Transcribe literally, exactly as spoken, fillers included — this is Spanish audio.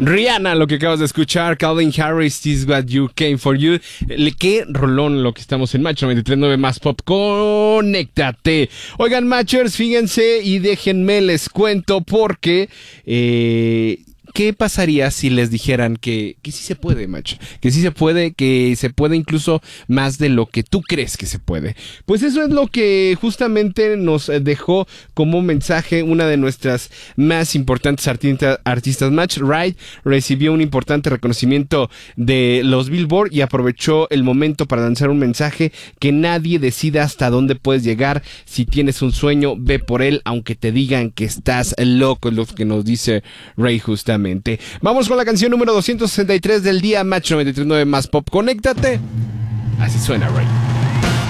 Rihanna, lo que acabas de escuchar, Calvin Harris, This Is What You Came For You. Qué rolón lo que estamos en Match noventa y tres punto nueve más pop. Conéctate. Oigan, Matchers, fíjense y déjenme les cuento porque... Eh, ¿qué pasaría si les dijeran que, que sí se puede, Match? Que sí se puede, que se puede incluso más de lo que tú crees que se puede. Pues eso es lo que justamente nos dejó como mensaje una de nuestras más importantes artista, artistas, Match. Ride recibió un importante reconocimiento de los Billboard y aprovechó el momento para lanzar un mensaje: que nadie decida hasta dónde puedes llegar. Si tienes un sueño, ve por él, aunque te digan que estás loco, es lo que nos dice Ray justamente. Vamos con la canción número doscientos sesenta y tres del día, Match noventa y tres punto nueve más pop. Conéctate. Así suena, Ray.